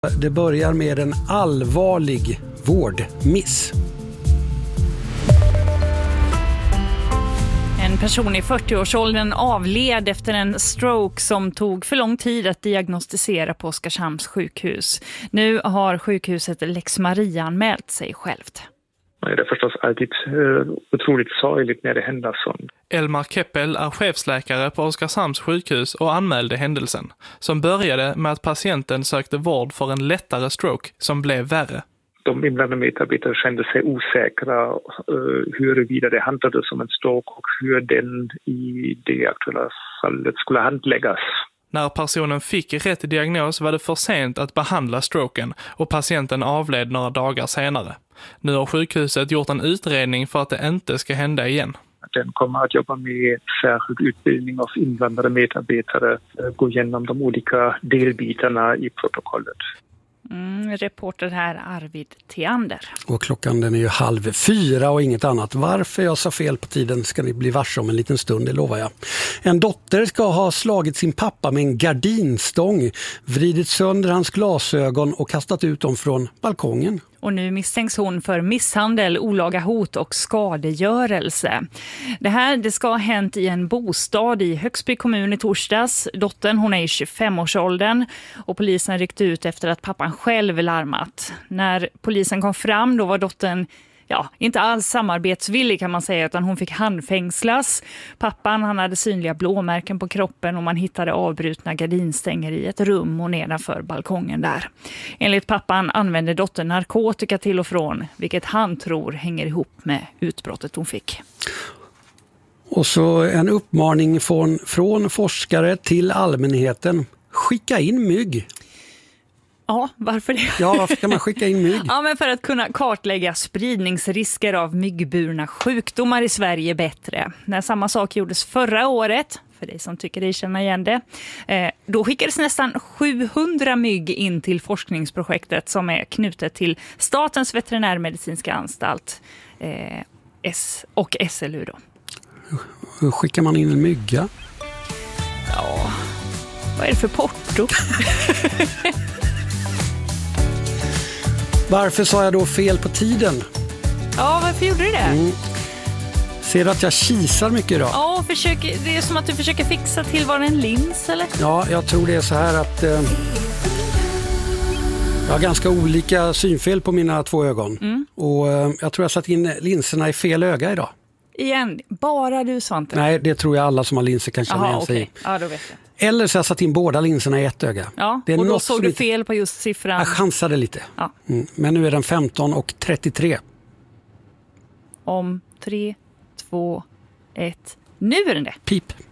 Det börjar med en allvarlig vårdmiss. En person i 40-årsåldern avled efter en stroke som tog för lång tid att diagnostisera på Oskarshamns sjukhus. Nu har sjukhuset Lex Maria anmält sig självt. Det är förstås alltid otroligt sorgligt när det händer sånt. Elmar Keppel är chefsläkare på Oskarshamns sjukhus och anmälde händelsen, som började med att patienten sökte vård för en lättare stroke som blev värre. De inblandade medarbetare kände sig osäkra huruvida det handlade om en stroke och hur den i det aktuella fallet skulle handläggas. När personen fick rätt diagnos var det för sent att behandla stroken och patienten avled några dagar senare. Nu har sjukhuset gjort en utredning för att det inte ska hända igen. Den kommer att jobba med särskild utbildning av inblandade medarbetare, gå igenom de olika delbitarna i protokollet. Reporter här Arvid Theander. Och klockan den är ju 3:30 och inget annat. Varför jag sa fel på tiden ska ni bli varse om en liten stund, det lovar jag. En dotter ska ha slagit sin pappa med en gardinstång, vridit sönder hans glasögon och kastat ut dem från balkongen. Och nu misstänks hon för misshandel, olaga hot och skadegörelse. Det ska ha hänt i en bostad i Högsby kommun i torsdags. Dottern, hon är i 25-årsåldern och polisen ryckte ut efter att pappan själv larmat. När polisen kom fram då var dottern inte alls samarbetsvillig kan man säga, utan hon fick handfängslas. Pappan, han hade synliga blåmärken på kroppen och man hittade avbrutna gardinstänger i ett rum och nedanför balkongen där. Enligt pappan använde dottern narkotika till och från, vilket han tror hänger ihop med utbrottet hon fick. Och så en uppmaning från forskare till allmänheten. Skicka in mygg. Ja, varför det? Ja, varför kan man skicka in mygg? Ja, men för att kunna kartlägga spridningsrisker av myggburna sjukdomar i Sverige bättre. När samma sak gjordes förra året, för dig som tycker dig känna igen det, då skickades nästan 700 mygg in till forskningsprojektet som är knutet till Statens veterinärmedicinska anstalt och SLU då. Hur skickar man in en mygga? Ja, vad är det för porto? Varför sa jag då fel på tiden? Ja, varför gjorde du det? Ser du att jag kisar mycket idag? Ja, det är som att du försöker fixa till var en lins, eller? Ja, jag tror det är så här att jag har ganska olika synfel på mina två ögon. Och jag tror jag satt in linserna i fel öga idag. Igen, bara du, Svante? Nej, det tror jag alla som har linser kan känna igen sig i. Ja, då vet jag. Eller så har jag satt in båda linserna i ett öga. Ja, det är och då såg du fel på just siffran. Jag chansade lite. Ja. Men nu är den 15:33. Om 3, 2, 1. Nu är den det. Pip.